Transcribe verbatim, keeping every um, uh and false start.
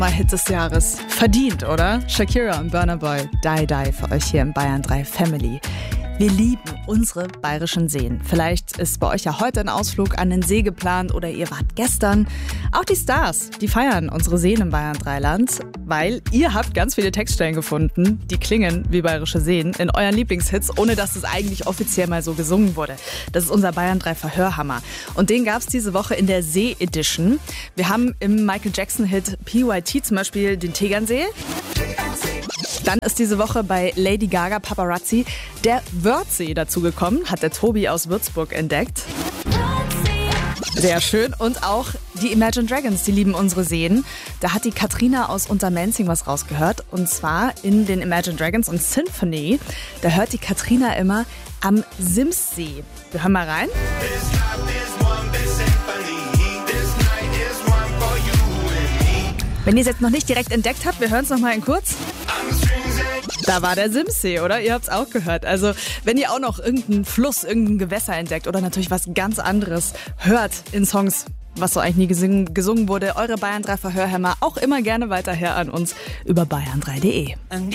Mal Hit des Jahres. Verdient, oder? Shakira und Burna Boy. Die Die für euch hier im Bayern drei Family. Wir lieben unsere bayerischen Seen. Vielleicht ist bei euch ja heute ein Ausflug an den See geplant oder ihr wart gestern. Auch die Stars, die feiern unsere Seen im Bayern drei Land, weil ihr habt ganz viele Textstellen gefunden, die klingen wie bayerische Seen in euren Lieblingshits, ohne dass es eigentlich offiziell mal so gesungen wurde. Das ist unser Bayern drei Verhörhammer. Und den gab es diese Woche in der See-Edition. Wir haben im Michael Jackson-Hit P Y T zum Beispiel den Tegernsee. Dann ist diese Woche bei Lady Gaga Paparazzi der Wörthsee dazugekommen, hat der Tobi aus Würzburg entdeckt. Sehr schön. Und auch die Imagine Dragons, die lieben unsere Seen. Da hat die Katrina aus Untermenzing was rausgehört. Und zwar in den Imagine Dragons und Symphony. Da hört die Katrina immer am Simssee. Wir hören mal rein. Wenn ihr es jetzt noch nicht direkt entdeckt habt, wir hören es noch mal in kurz. Da war der Simssee, oder? Ihr habt es auch gehört. Also, wenn ihr auch noch irgendeinen Fluss, irgendein Gewässer entdeckt oder natürlich was ganz anderes hört in Songs, was so eigentlich nie gesungen, gesungen wurde, eure Bayern drei Verhörhämmer auch immer gerne weiter her an uns über bayern drei punkt de.